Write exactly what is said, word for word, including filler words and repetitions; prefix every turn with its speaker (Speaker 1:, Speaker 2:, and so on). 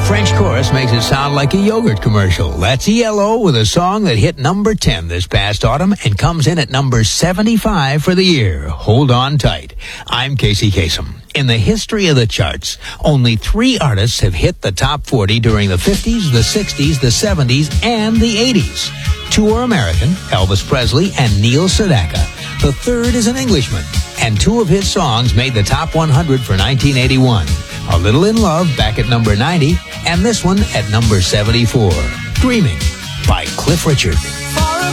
Speaker 1: French chorus makes it sound like a yogurt commercial. That's E L O with a song that hit number ten this past autumn and comes in at number seventy-five for the year. Hold on tight. I'm Casey Kasem. In the history of the charts, only three artists have hit the top forty during the fifties, the sixties, the seventies, and the eighties. Two are American, Elvis Presley and Neil Sedaka. The third is an Englishman, and two of his songs made the top one hundred for nineteen eighty-one. A Little in Love back at number ninety, and this one at number seventy-four. Dreaming by Cliff Richard.